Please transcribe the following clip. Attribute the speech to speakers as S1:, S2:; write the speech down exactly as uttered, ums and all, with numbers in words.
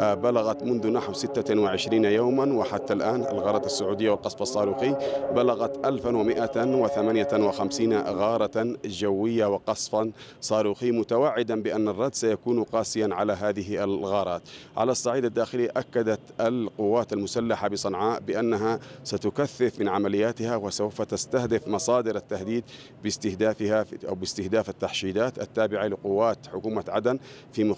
S1: بلغت منذ نحو ستة وعشرين يوما وحتى الآن الغارات السعودية والقصف الصاروخي بلغت ألف ومئة وثمانية وخمسين غارة جوية وقصفا صاروخي، متوعدا بأن الرد سيكون قاسيا على هذه الغارات. على الصعيد الداخلي أكدت القوات المسلحة بصنعاء بأنها ستكثف من عملياتها وسوف تستهدف مصادر التهديد باستهدافها أو باستهداف التحشيدات التابعة لقوات حكومة عدن في